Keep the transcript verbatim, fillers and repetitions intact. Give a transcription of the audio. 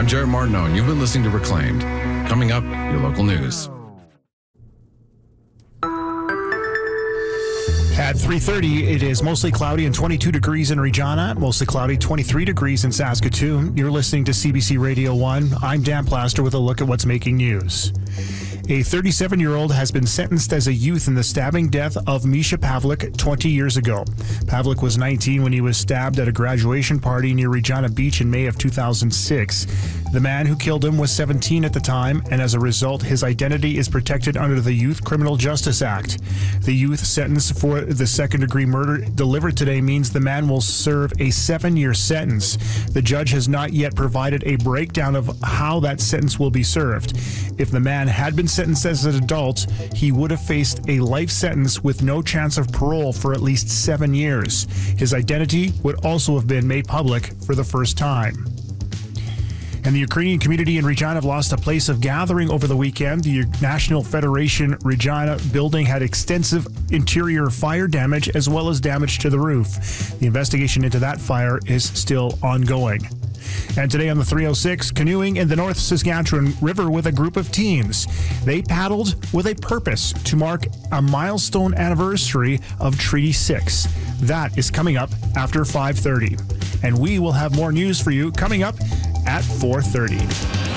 I'm Jared Martineau, and you've been listening to Reclaimed. Coming up, your local news. At three thirty, it is mostly cloudy and twenty-two degrees in Regina, mostly cloudy, twenty-three degrees in Saskatoon. You're listening to C B C Radio one. I'm Dan Plaster with a look at what's making news. A thirty-seven-year-old has been sentenced as a youth in the stabbing death of Misha Pavlik twenty years ago. Pavlik was nineteen when he was stabbed at a graduation party near Regina Beach in May of two thousand six. The man who killed him was seventeen at the time, and as a result, his identity is protected under the Youth Criminal Justice Act. The youth sentence for the second-degree murder delivered today means the man will serve a seven-year sentence. The judge has not yet provided a breakdown of how that sentence will be served. If the man had been sentenced as an adult, he would have faced a life sentence with no chance of parole for at least seven years. His identity would also have been made public for the first time. And the Ukrainian community in Regina have lost a place of gathering over the weekend. The National Federation Regina building had extensive interior fire damage as well as damage to the roof. The investigation into that fire is still ongoing. And today on the three oh six, canoeing in the North Saskatchewan River with a group of teens. They paddled with a purpose to mark a milestone anniversary of Treaty six. That is coming up after five thirty. And we will have more news for you coming up at four thirty.